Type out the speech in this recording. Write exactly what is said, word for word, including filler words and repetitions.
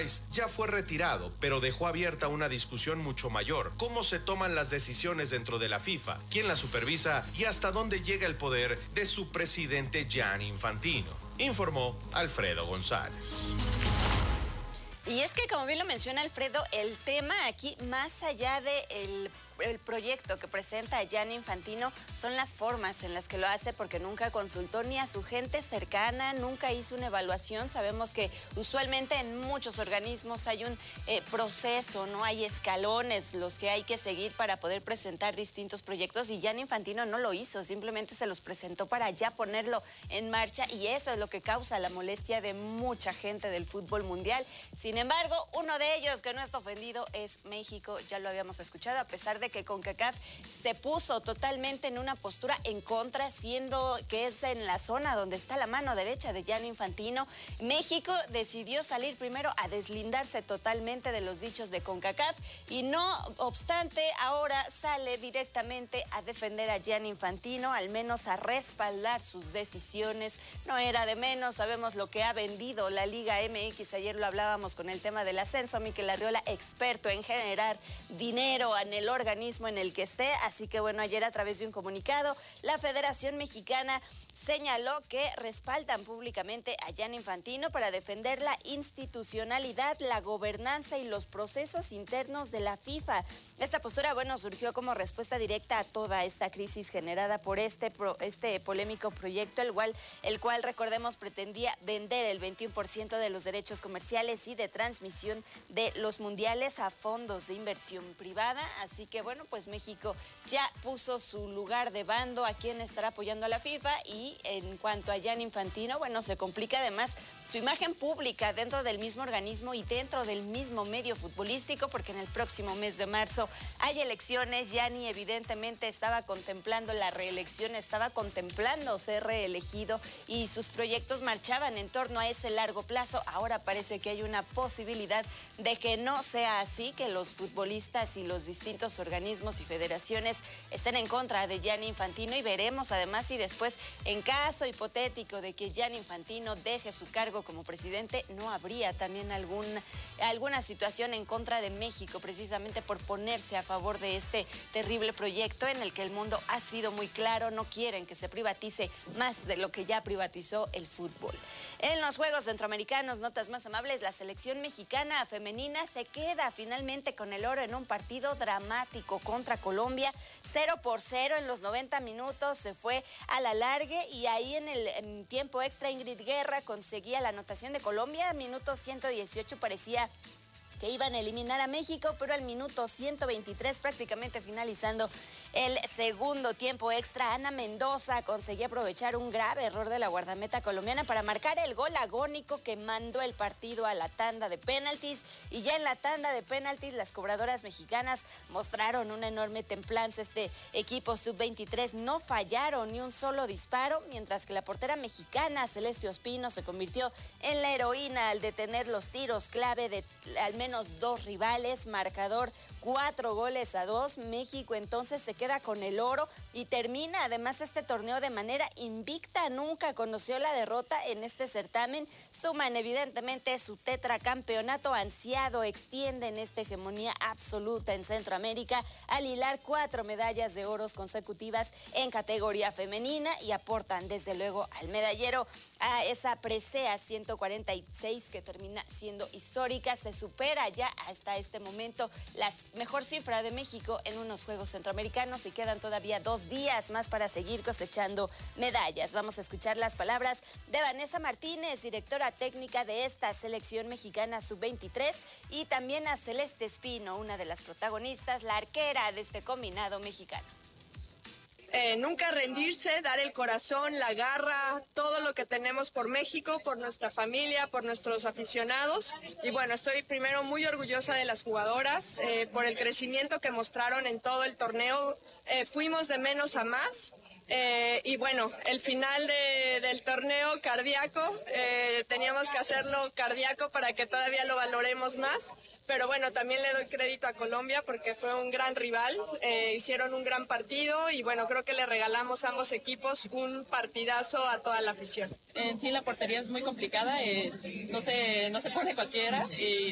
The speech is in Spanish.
ya fue retirado, pero dejó abierta una discusión mucho mayor. ¿Cómo se toman las decisiones dentro de la FIFA? ¿Quién las supervisa? ¿Y hasta dónde llega el poder de su presidente Gianni Infantino? Informó Alfredo González. Y es que, como bien lo menciona Alfredo, el tema aquí, más allá de el, el proyecto que presenta Gianni Infantino, son las formas en las que lo hace, porque nunca consultó ni a su gente cercana, nunca hizo una evaluación. Sabemos que usualmente en muchos organismos hay un eh, proceso, ¿no? Hay escalones los que hay que seguir para poder presentar distintos proyectos, y Gianni Infantino no lo hizo, simplemente se los presentó para ya ponerlo en marcha, y eso es lo que causa la molestia de mucha gente del fútbol mundial. Sin embargo, uno de ellos que no está ofendido es México, ya lo habíamos escuchado, a pesar de que CONCACAF se puso totalmente en una postura en contra, siendo que es en la zona donde está la mano derecha de Gianni Infantino. México decidió salir primero a deslindarse totalmente de los dichos de CONCACAF, y no obstante, ahora sale directamente a defender a Gianni Infantino, al menos a respaldar sus decisiones. No era de menos, sabemos lo que ha vendido la Liga M X, ayer lo hablábamos con el tema del ascenso. Mikel Arriola, experto en generar dinero en el organismo en el que esté, así que bueno, ayer a través de un comunicado, la Federación Mexicana señaló que respaldan públicamente a Gianni Infantino para defender la institucionalidad, la gobernanza y los procesos internos de la FIFA. Esta postura, bueno, surgió como respuesta directa a toda esta crisis generada por este, pro, este polémico proyecto, el cual, el cual, recordemos, pretendía vender el veintiuno por ciento de los derechos comerciales y de transmisión de los mundiales a fondos de inversión privada. Así que bueno, pues México ya puso su lugar de bando a quien estará apoyando a la FIFA. Y en cuanto a Gianni Infantino, bueno, se complica además su imagen pública dentro del mismo organismo y dentro del mismo medio futbolístico, porque en el próximo mes de marzo hay elecciones. Gianni evidentemente estaba contemplando la reelección, estaba contemplando ser reelegido, y sus proyectos marchaban en torno a ese largo plazo. Ahora parece que hay una posibilidad de que no sea así, que los futbolistas y los distintos organismos y federaciones estén en contra de Gianni Infantino, y veremos además si después, en caso hipotético de que Gianni Infantino deje su cargo como presidente, no habría también algún, alguna situación en contra de México, precisamente por ponerse a favor de este terrible proyecto en el que el mundo ha sido muy claro: no quieren que se privatice más de lo que ya privatizó el fútbol. En los Juegos Centroamericanos, notas más amables, la selección mexicana femenina se queda finalmente con el oro en un partido dramático contra Colombia. Cero por cero en los noventa minutos, se fue a la largue, y ahí en el en tiempo extra Ingrid Guerra conseguía la anotación de Colombia. Minuto ciento dieciocho parecía que iban a eliminar a México, pero al minuto ciento veintitrés, prácticamente finalizando el segundo tiempo extra, Ana Mendoza conseguía aprovechar un grave error de la guardameta colombiana para marcar el gol agónico que mandó el partido a la tanda de penaltis. Y ya en la tanda de penaltis, las cobradoras mexicanas mostraron una enorme templanza. Este equipo sub veintitrés no fallaron ni un solo disparo, mientras que la portera mexicana Celeste Ospino se convirtió en la heroína al detener los tiros clave de al menos dos rivales. Marcador cuatro goles a dos. México entonces se queda con el oro y termina además este torneo de manera invicta. Nunca conoció la derrota en este certamen. Suman evidentemente su tetracampeonato ansiado, extienden esta hegemonía absoluta en Centroamérica al hilar cuatro medallas de oro consecutivas en categoría femenina, y aportan desde luego al medallero a esa presea ciento cuarenta y seis que termina siendo histórica. Se supera ya hasta este momento la mejor cifra de México en unos Juegos Centroamericanos, y quedan todavía dos días más para seguir cosechando medallas. Vamos a escuchar las palabras de Vanessa Martínez, directora técnica de esta selección mexicana sub veintitrés, y también a Celeste Espino, una de las protagonistas, la arquera de este combinado mexicano. Eh, nunca rendirse, dar el corazón, la garra, todo lo que tenemos por México, por nuestra familia, por nuestros aficionados. Y bueno, estoy primero muy orgullosa de las jugadoras, eh, por el crecimiento que mostraron en todo el torneo. Eh, fuimos de menos a más. Eh, y bueno, el final de, del torneo cardíaco, eh, teníamos que hacerlo cardíaco para que todavía lo valoremos más. Pero bueno, también le doy crédito a Colombia porque fue un gran rival, eh, hicieron un gran partido, y bueno, creo que le regalamos a ambos equipos un partidazo a toda la afición. En sí la portería es muy complicada, eh, no se, no se pone cualquiera, y